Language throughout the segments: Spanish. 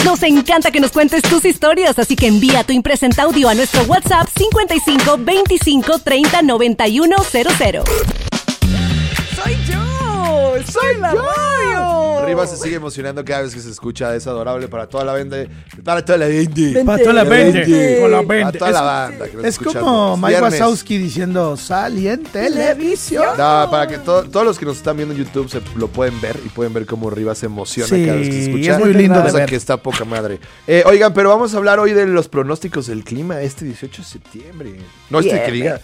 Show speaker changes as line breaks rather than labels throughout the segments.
Nos encanta que nos cuentes tus historias, así que envía tu impresenta audio a nuestro WhatsApp 55 25 30 91 00.
¡Soy la Mario!
Riva se sigue emocionando cada vez que se escucha. Es adorable para toda la banda. Para toda la gente.
Para toda la banda.
Para toda la banda que nos
Es
escucha.
como Mike
Viernes.
Wazowski diciendo salí en televisión.
No, para que todos los que nos están viendo en YouTube lo pueden ver y pueden ver cómo Riva se emociona
Sí,
cada vez que se escucha.
es muy lindo de
Cosa
ver.
que está poca madre. Oigan, pero vamos a hablar hoy de los pronósticos del clima este 18 de septiembre. No, que diga.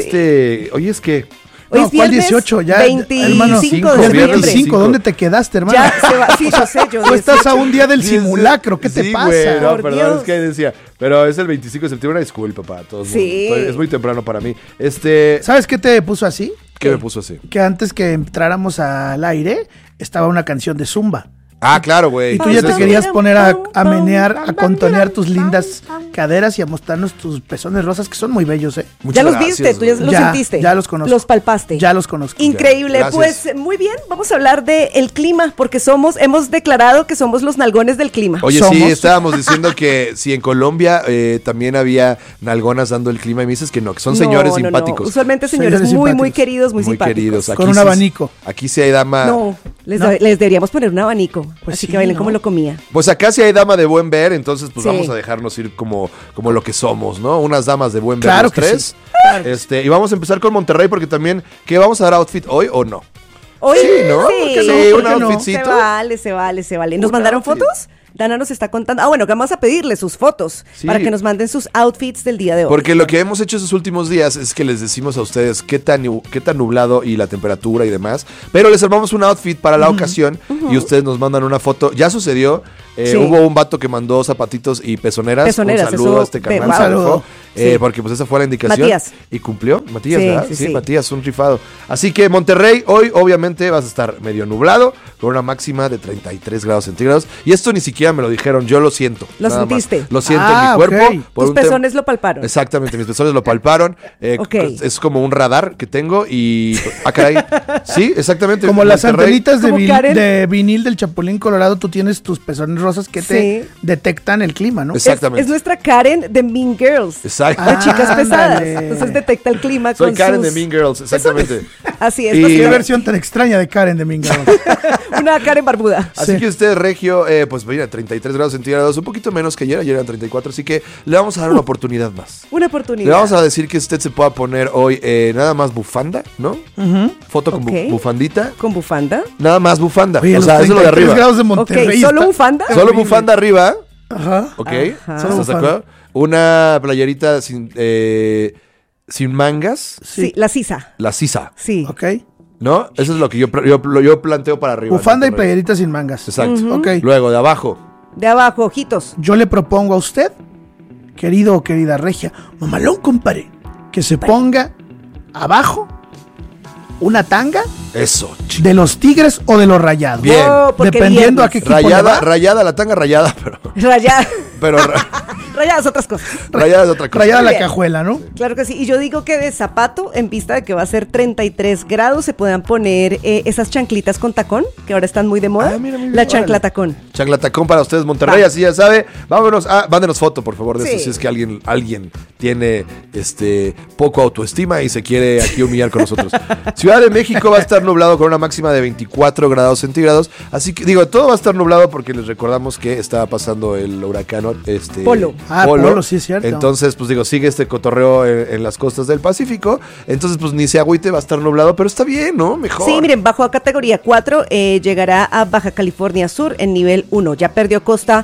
Sí.
Hoy es que...
Hoy
No,
es
¿cuál
viernes
18? Ya,
25
hermano,
de
cinco,
el
septiembre.
25, ¿dónde te quedaste, hermano?
Ya se va, sí, yo sé, yo
Tú estás
18.
a un día del simulacro, ¿qué te
Sí,
pasa?
güey, no,
Por
perdón,
Dios.
es que decía, pero es el 25 de septiembre, una disculpa para todos.
Sí.
Es muy temprano para mí.
¿Sabes qué te puso así?
¿Qué me puso así?
Que antes que entráramos al aire, estaba una canción de Zumba.
Ah, claro, güey.
Y tú ya te
Entonces,
querías poner a menear, a contonear tus lindas caderas y a mostrarnos tus pezones rosas, que son muy bellos, ¿eh?
muchas
Ya los
gracias,
viste, tú ya
güey.
los sentiste.
Ya los conozco.
Los palpaste.
Ya los conozco.
Increíble,
Gracias.
pues muy bien, vamos a hablar del clima, porque hemos declarado que somos los nalgones del clima.
Oye,
Somos.
sí, estábamos diciendo que si en Colombia también había nalgonas dando el clima y me dices que no, que son señores
No, no, no.
simpáticos.
Usualmente señores
Señores
muy,
simpáticos.
muy queridos, muy simpáticos.
queridos.
Con un abanico.
Aquí sí hay dama.
No, les
No.
deberíamos poner un abanico,
Pues
así
sí,
que bailen
¿no?
como lo comía.
Pues acá sí hay dama de buen ver, entonces pues
Sí.
vamos a dejarnos ir como lo que somos, ¿no? Unas damas de buen ver
Claro
los
que
tres.
sí.
Y vamos a empezar con Monterrey porque también, ¿qué vamos a dar outfit hoy o no?
Hoy,
Sí, ¿no? ¿Por qué no?
Sí,
¿Por
qué no?
outfitcito?
Se vale. ¿Nos
Un
mandaron
outfit.
fotos? Dana nos está contando. Ah, bueno, que vamos a pedirle sus fotos
Sí.
para que nos manden sus outfits del día de hoy.
Porque lo que hemos hecho esos últimos días es que les decimos a ustedes qué tan nublado y la temperatura y demás, pero les armamos un outfit para la ocasión y ustedes nos mandan una foto. Ya sucedió,
Sí.
hubo un vato que mandó zapatitos y pezoneras.
Pezoneras,
un saludo
eso,
a este canal.
wow.
se rifó,
Sí.
porque pues esa fue la indicación.
Matías.
Y cumplió, Matías,
Sí,
¿verdad?
sí.
Matías, un rifado. Así que Monterrey, hoy obviamente vas a estar medio nublado, con una máxima de 33 grados centígrados. Y esto ni siquiera me lo dijeron, yo lo siento.
¿Lo
nada más.
sentiste?
Lo siento
Ah,
en mi cuerpo.
ok.
por
Tus
un tem-
pezones lo palparon.
Exactamente, mis pezones lo palparon.
Ok.
Es como un radar que tengo y... Ah, caray. Sí, exactamente.
Como las
Monterrey.
antenitas
Como Karen.
de vinil del Chapulín Colorado, tú tienes tus pezones rosas que te
Sí.
detectan el clima, ¿no?
Exactamente.
Es nuestra Karen de Mean Girls.
Exacto.
De chicas pesadas.
Ándale.
Entonces detecta el clima
Soy
con
Karen
sus...
de Mean Girls, exactamente.
Así es.
Y-
pues,
Qué
Qué
versión tan extraña de Karen de Minga.
una Karen barbuda.
Así
Sí.
que usted, Regio, pues mira, 33 grados centígrados, un poquito menos que ayer eran 34, así que le vamos a dar una oportunidad más.
Una oportunidad.
Le vamos a decir que usted se pueda poner hoy nada más bufanda, ¿no? Foto con
Ok.
bufandita.
¿Con bufanda?
Nada más bufanda.
Oye,
o
los
sea, eso es lo de
33
arriba.
grados de
Ok,
Monterrey.
¿solo
está-
bufanda?
Solo bufanda arriba.
Ajá.
Ok.
Ajá.
¿Estás
Solo
de
bufanda.
acuerdo? Una playerita sin mangas.
Sí, la sisa.
La sisa.
Sí.
Ok.
¿No? Eso es lo que yo planteo para arriba.
Bufanda y
¿no?
playerita sin mangas.
Exacto.
Ok.
Luego, de abajo.
De abajo, ojitos.
Yo le propongo a usted, querido o querida regia, mamalón, compadre, que se ponga abajo una tanga
Eso.
de los Tigres o de los Rayados.
Bien.
Oh, porque
Dependiendo
viernes.
a qué equipo le va.
Rayada, la tanga rayada, pero
Rayadas otras cosas.
rayada es otra cosa.
Rayada
Muy
la
bien.
cajuela, ¿no?
Claro que sí. Y yo digo que de zapato, en vista de que va a ser 33 grados, se puedan poner esas chanclitas con tacón, que ahora están muy de moda.
Ah, mira, muy bien,
la chancla
órale.
tacón.
Chanclatacón para ustedes, Monterrey,
Va.
así ya sabe. Vámonos, mándenos foto, por favor, de
Sí.
eso, si es que alguien tiene poco autoestima y se quiere aquí humillar con nosotros. Ciudad de México va a estar nublado con una máxima de 24 grados centígrados. Así que, todo va a estar nublado porque les recordamos que estaba pasando el huracán
Polo.
Ah, Polo, sí es cierto.
Entonces, pues sigue este cotorreo en las costas del Pacífico. Entonces, pues ni se agüite, va a estar nublado, pero está bien, ¿no? Mejor.
Sí, miren, bajo a categoría 4 llegará a Baja California Sur en nivel 1. Ya perdió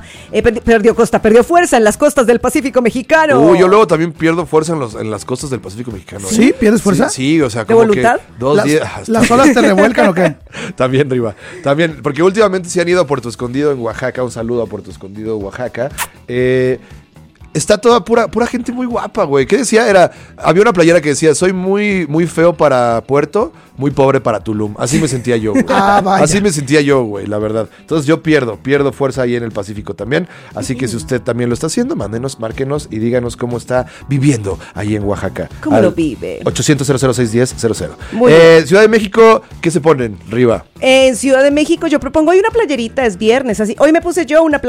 fuerza en las costas del Pacífico mexicano.
Yo luego también pierdo fuerza en las costas del Pacífico mexicano.
¿Sí? ¿Pierdes fuerza?
Sí, o sea,
¿De
como
voluntad?
que 2 días.
¿Las olas te revuelcan o qué?
También, Riva. También, porque últimamente se han ido a Puerto Escondido en Oaxaca. Un saludo a Puerto Escondido, Oaxaca. está toda pura gente muy guapa, güey. ¿Qué decía? Había una playera que decía, soy muy, muy feo para Puerto, muy pobre para Tulum. Así me sentía yo, güey.
Vaya.
Así me sentía yo, güey, la verdad. Entonces yo pierdo fuerza ahí en el Pacífico también. Así que si usted también lo está haciendo, márquenos y díganos cómo está viviendo ahí en Oaxaca.
¿Cómo lo vive?
800-006-10-00.
Muy bien.
Ciudad de México, ¿qué se ponen, Riva?
En Ciudad de México yo propongo, hay una playerita, es viernes, así. Hoy me puse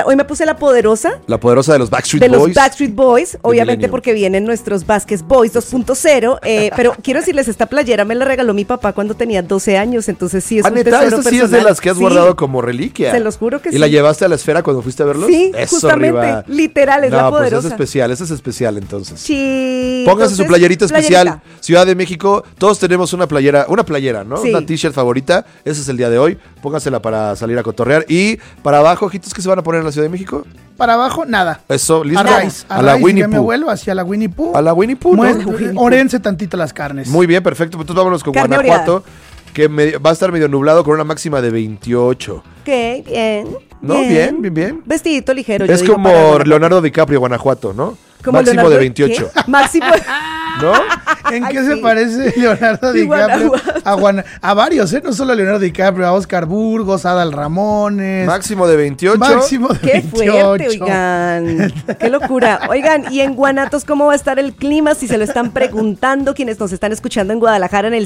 la poderosa.
La poderosa de los Backstreet
De
Boys.
los Backstreet Boys, obviamente
Millennium.
porque vienen nuestros Vázquez Boys 2.0, pero quiero decirles, esta playera me la regaló mi papá cuando tenía 12 años, entonces sí es un
¿Neta?
tesoro
Esta sí es de
personal.
las que has
Sí,
guardado como reliquia.
se los juro que
¿Y
sí.
la llevaste a la esfera cuando fuiste a verlos?
Sí,
Eso,
justamente,
Riva.
literal, es la
Pues
poderosa.
esa es especial entonces.
Sí.
Póngase su
Entonces,
playerita especial.
playerita.
Ciudad de México, todos tenemos una playera, ¿no?
Sí.
Una t-shirt favorita. Ese es el día de hoy. Póngasela para salir a cotorrear. Y para abajo, ojitos, ¿qué se van a poner en la Ciudad de México?
Para abajo, nada.
Eso, listo.
A raíz.
A la Winnie
Ya me
Pooh.
vuelvo hacia la Winnie Pooh.
A la Winnie Pooh, ¿no?
Órense tantito las carnes.
Muy bien, perfecto. Entonces vámonos con
Carne
Guanajuato, que va a estar medio nublado con una máxima de 28.
Ok, bien.
No, bien.
Vestidito ligero. yo
Es
digo,
como
para Guanajuato.
Leonardo DiCaprio, Guanajuato, ¿no?
Como
Máximo
Leonardo-
de 28.
¿Qué? Máximo.
¿No?
¿En
Ay,
qué se
sí.
parece Leonardo
Sí,
DiCaprio?
Guanajuato.
A varios, ¿eh? No solo a Leonardo DiCaprio, a Oscar Burgos, a Adal Ramones.
Máximo de 28.
Máximo de
Qué
28.
fuerte, oigan. Qué locura. Oigan, y en Guanatos, ¿cómo va a estar el clima? Si se lo están preguntando quienes nos están escuchando en Guadalajara en el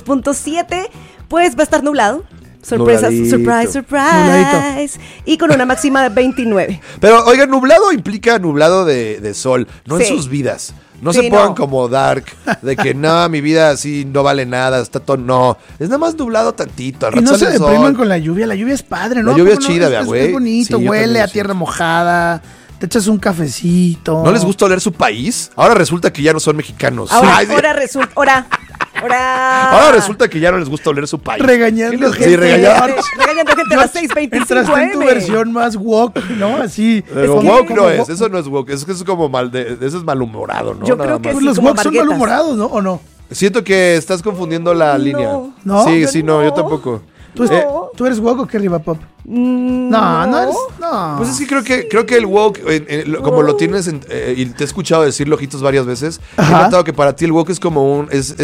102.7, pues va a estar nublado. Sorpresa,
Nubladito.
Nubladito.
Y con una máxima de 29.
Pero, oigan, nublado implica nublado de sol, no en
Sí.
sus vidas. No
Sí,
se pongan
no.
como dark, de que no, mi vida así no vale nada, está todo. No, es nada más nublado tantito. Al
Y
rato
no se
sale el
depriman
sol.
con la lluvia es padre, ¿no?
La lluvia
¿Cómo
es
no?
chida, vea, güey.
Es bonito,
Sí, yo
huele
también
a
lo
tierra
siento.
mojada, te echas un cafecito.
¿No les gusta oler su país? Ahora resulta que ya no son mexicanos.
Ahora,
Ay, sí. Ahora resulta que ya no les gusta oler su país.
Regañando
Sí, regañando.
Regañando gente a las 6:25
Entraste en tu
AM.
versión más woke, ¿no? Así.
Pero
como-
woke no
como
es,
woke.
eso no es woke, eso es como eso es malhumorado, ¿no?
Yo
Nada
creo que
más.
Pues
sí,
los
como
woke son
marguetas.
malhumorados, ¿no? ¿O no?
Siento que estás confundiendo la línea.
¿No?
Sí,
Yo
sí, no, yo
no.
tampoco.
¿Tú eres woke o qué, Riva Pop? No eres. No.
Pues es que creo que el woke, como lo tienes, y te he escuchado decirlo, ojitos, varias veces, he
Ajá.
notado que para ti el woke es como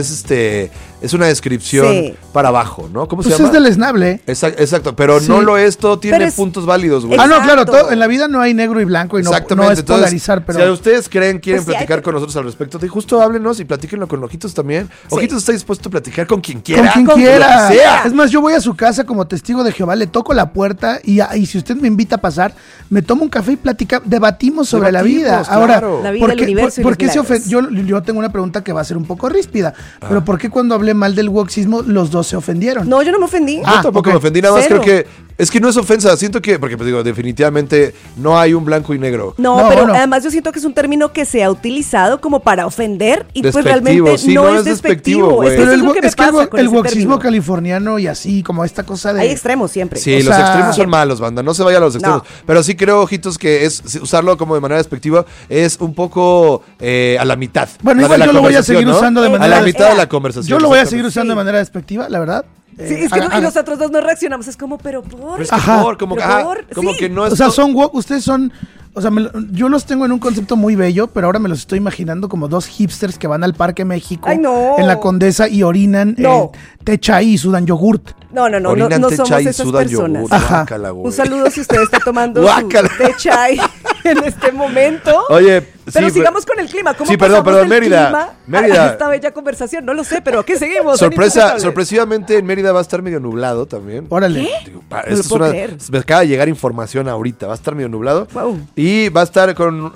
es una descripción
Sí.
para abajo, ¿no? ¿Cómo
Pues
se llama?
es deleznable.
Exacto, pero
Sí.
no lo es, todo tiene
Pero es-
puntos válidos, güey.
Ah, no, claro,
Exacto.
en la vida no hay negro y blanco y no es
Entonces,
polarizar, pero.
si ustedes quieren
Pues sí,
platicar
hay que-
con nosotros al respecto, justo háblenos y platíquenlo con Ojitos también. Ojitos está dispuesto a platicar con quien quiera.
Con quien
lo
quiera.
que sea.
Es más, yo voy a su casa como testigo de Jehová, le toco la puerta y si usted me invita a pasar, me tomo un café y debatimos sobre la vida.
Debatimos,
Ahora,
claro.
La vida,
¿por
el
qué,
universo y
por
los
qué se
milagros.
yo tengo una pregunta que va a ser un poco ríspida, pero ¿por qué cuando hablé mal del wokeismo los dos se ofendieron?
No, yo no me ofendí.
Yo tampoco
ok.
me ofendí, nada más
Cero.
creo que es que no es ofensa, siento que, porque pues digo, definitivamente no hay un blanco y negro.
No,
No,
pero
bueno.
además yo siento que es un término que se ha utilizado como para ofender y pues
Despectivo,
realmente
sí,
no
no
es
es despectivo,
despectivo.
güey.
Es que
Pero
eso es lo que me
es que
pasa con
el
ese
wokeismo
término.
californiano y así, como esta cosa de...
Hay extremos siempre.
Sí,
O
los
sea,
extremos son malos, banda. No se vaya a los extremos.
No.
Pero sí creo, Ojitos, que usarlo como de manera despectiva es un poco a la mitad.
Bueno,
La
igual
de la
yo lo voy a
conversación,
seguir
¿no?
usando de
A
manera...
la mitad de la conversación.
Yo lo voy a
exactamente.
seguir usando de
Sí.
manera despectiva, la verdad.
Sí, es que
haga-
y nosotros dos no reaccionamos. Es como, pero por.
Pero es que
Ajá.
como,
Pero
ajá,
por,
como
sí.
que no es.
O sea, son woke, ustedes son, o sea, yo los tengo en un concepto muy bello, pero ahora me los estoy imaginando como dos hipsters que van al Parque México
Ay, no.
en la Condesa y orinan
No.
té chai y sudan yogurt.
No,
Orinan
no
té
somos
chai y
esas
sudan
personas.
yogur.
Ajá.
Guácala, güey.
Un saludo si usted está tomando su
Guácala.
té chai en este momento.
Oye,
Pero
sí,
sigamos con el clima. ¿Cómo
sí, perdón,
pasamos del
Mérida.
clima
Mérida.
a esta bella conversación? No lo sé, pero aquí seguimos. en Insoportables.
Sorpresivamente en Mérida va a estar medio nublado también.
Órale.
Digo,
No
esto
lo
es
puedo creer.
me acaba de llegar información ahorita. Va a estar medio nublado.
Wow.
Y va a estar con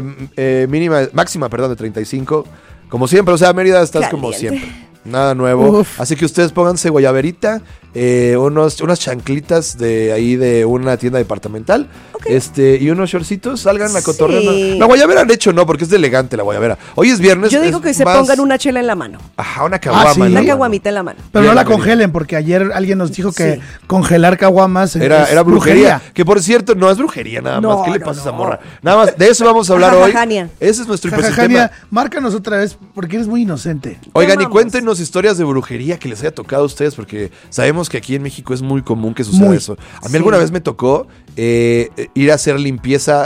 máxima, de 35. Como siempre, o sea, Mérida estás como
Caliente.
siempre. Nada nuevo.
Uf.
Así que ustedes pónganse guayaberita, unas chanclitas de ahí de una tienda departamental.
Ok.
Y unos shortcitos, salgan a cotorrear.
Sí.
La guayabera, de hecho, no, porque es de elegante la guayabera. Hoy es viernes.
Yo digo
es
que se
más-
pongan una chela en la mano.
Ajá, una caguama.
sí.
en la
Una
mano.
caguamita en la mano.
Pero
Bien,
no la
Mérida.
congelen, porque ayer alguien nos dijo que
Sí.
congelar caguamas
Era
es
brujería. Que por cierto, no es brujería nada más.
No,
¿Qué le
no,
pasa a esa
no.
morra? Nada más, de eso vamos a hablar hoy.
Jajajania.
Ese es nuestro
Jajajania,
ecosistema.
márcanos otra vez, porque eres muy inocente.
Oigan, y
amamos.
cuéntenos historias de brujería que les haya tocado a ustedes, porque sabemos que aquí en México es muy común que suceda
Muy.
eso. A mí
Sí.
alguna vez me tocó ir a hacer limpieza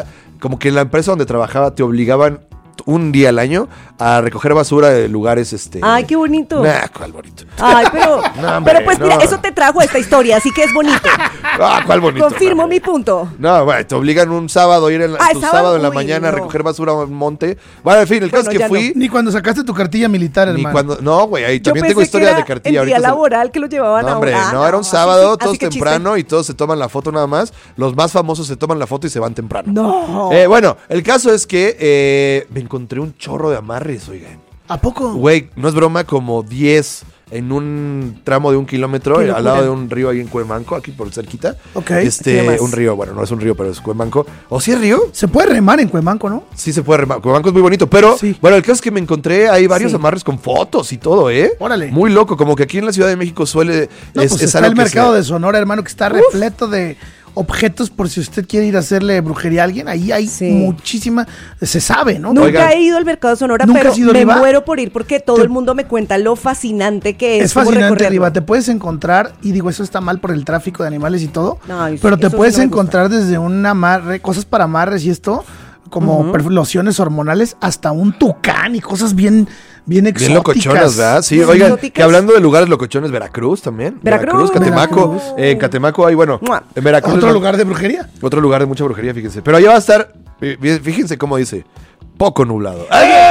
como que en la empresa donde trabajaba te obligaban un día al año a recoger basura de lugares,
Ay, qué bonito.
Nah, ¿cuál bonito?
Ay, pero,
No, hombre,
pero pues mira,
no.
eso te trajo esta historia, así que es bonito.
Ah, ¿cuál bonito?
Confirmo
No,
mi punto.
No, bueno, te obligan un sábado a ir tu
sábado,
sábado en la
uy,
mañana a
no.
recoger basura a un monte. Bueno, en fin, el caso
Bueno,
es que
ya
fui.
Ni cuando sacaste tu cartilla militar,
Ni
hermano.
cuando. No, güey, ahí
Yo
también
pensé
tengo
que
historias
era
de cartilla.
el día
ahorita se-
laboral que lo llevaban
No,
a
hombre,
un-
no, era un
así
sábado,
que-
todos
así que
temprano y todos se toman la foto nada más. Los más famosos se toman la foto y se van temprano.
No.
Bueno, el caso es que me encontré un chorro de amarres, oigan.
¿A poco?
Güey, no es broma, como 10 en un tramo de 1 kilómetro,
Qué
al
locura.
lado de un río ahí en Cuemanco, aquí por cerquita.
Ok.
¿Qué más?
Un río, bueno, no es un río, pero es Cuemanco. ¿O sí es río?
Se puede remar en Cuemanco, ¿no?
Sí se puede remar. Cuemanco es muy bonito, pero
Sí.
bueno, el caso es que me encontré ahí varios
Sí.
amarres con fotos y todo, ¿eh?
Órale.
Muy loco, como que aquí en la Ciudad de México suele...
No, pues está
algo
el
que
mercado
se-
de Sonora, hermano, que está repleto de objetos por si usted quiere ir a hacerle brujería a alguien. Ahí hay
Sí.
muchísima, se sabe, ¿no?
Nunca
Oigan.
he ido al mercado de Sonora,
¿Nunca
pero
has ido,
me
Riva?
muero por ir porque todo
Te-
el mundo me cuenta lo fascinante que es.
Es
cómo
fascinante,
recorrerlo.
Riva. Te puedes encontrar, y digo, eso está mal por el tráfico de animales y todo,
Ay, sí,
pero te
eso sí
puedes
no me gusta.
encontrar desde un amarre, cosas para amarres y esto, como lociones hormonales, hasta un tucán y cosas bien exóticas.
Bien locochonas, ¿verdad? Sí,
Bien
oigan,
exóticas.
que hablando de lugares locochones, Veracruz también.
Veracruz.
Catemaco.
Veracruz.
En Catemaco hay, bueno,
Mua.
en Veracruz.
¿Otro
es
lugar de brujería?
Otro lugar de mucha brujería, fíjense. Pero allá va a estar, fíjense cómo dice, poco nublado.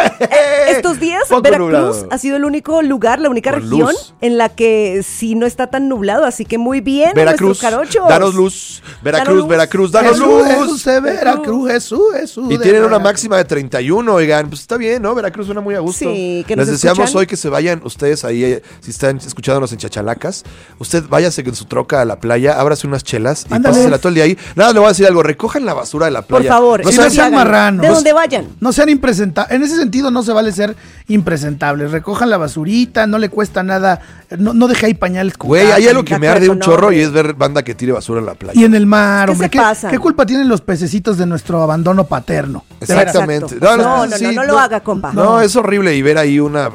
Estos días,
Poco
Veracruz
nublado.
ha sido el único lugar, la única
Con
región
luz.
en la que sí no está tan nublado. Así que muy bien,
Veracruz,
nuestros carochos.
danos luz. Veracruz,
Danos luz.
Veracruz, danos
Jesús,
luz.
Jesús de Veracruz, Jesús
Y
de
tienen una
Veracruz.
máxima de 31, oigan, pues está bien, ¿no? Veracruz suena muy a gusto.
Sí, que nos
Les deseamos
escuchan.
hoy que se vayan ustedes ahí, si están escuchándonos en Chachalacas, usted váyase en su troca a la playa, ábrase unas chelas y
Ándale.
pásesela todo el día ahí. Nada, le voy a decir algo, recojan la basura de la
Por
playa.
favor,
No
Sí,
sean-
no sean
háganlo.
marranos.
De donde vayan.
No sean impresentables. En ese sentido no se vale ser impresentables. Recojan la basurita, no le cuesta nada. No deje ahí pañales con
Güey,
caca,
hay algo
ni
que
caca.
me arde un
no,
chorro
hombre.
y es ver banda que tire basura en la playa.
Y en el mar,
Es que
hombre.
se
¿Qué,
pasan.
qué culpa tienen los pececitos de nuestro abandono paterno? De veras.
Exactamente.
Exacto.
No,
No lo haga, compa.
No, es horrible y ver ahí una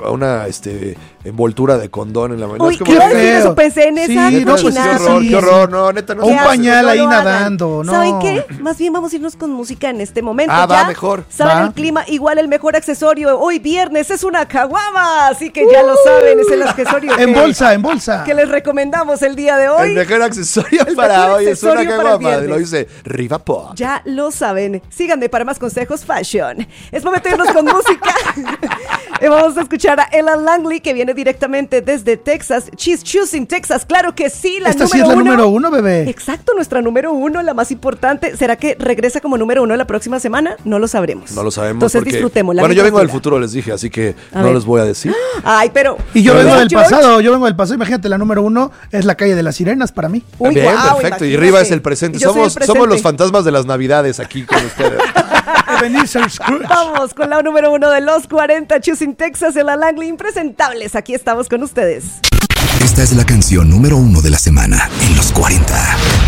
envoltura de condón en la mañana.
Uy,
es como
¿qué iba a
de-
decir
feo.
eso? Pensé en esa
Sí,
Neta,
no, pues,
qué
cochinada.
horror,
sí,
qué horror, no, neta, no.
O un
Qué asco,
pañal
no
ahí
lo hagan.
nadando, ¿no?
¿Saben qué? Más bien vamos a irnos con música en este momento.
Ah, va,
Ya
mejor.
Saben
Va.
el clima, igual el mejor accesorio. Hoy viernes es una caguama, así que ya lo saben, es el accesorio
En
que-
bolsa, en bolsa.
que les recomendamos el día de
El
hoy.
mejor accesorio
El
para
mejor
hoy es una
accesorio para el
caguama.
viernes.
Lo dice Riva Pop.
Ya lo saben. Síganme para más consejos fashion. Es momento de irnos con música. Vamos a escuchar a Ella Langley, que viene directamente desde Texas. She's choosing Texas. Claro que sí, la
Esta
número
sí es la
uno.
número 1, bebé.
Exacto, nuestra número 1, la más importante. ¿Será que regresa como número 1 la próxima semana? No lo sabremos.
No lo sabemos.
Entonces
porque-
disfrutémosla.
Bueno, yo vengo del
mientras
futuro, les dije, así que
A
no
ver.
les voy a decir.
dura. Ay, pero...
Y yo
¿Ves,
vengo del
George?
pasado, Imagínate, la número 1 es la calle de las sirenas para mí.
Uy,
Bien,
guau,
perfecto. Y
imagínate.
Riva es el presente.
Yo soy el
Somos los
presente.
fantasmas de las navidades aquí con ustedes.
Ebenezer Scrooge.
Vamos con la número 1 de los 40, Choosing Texas, Ella Langley, impresentables. Aquí estamos con ustedes.
Esta es la canción número 1 de la semana en los 40.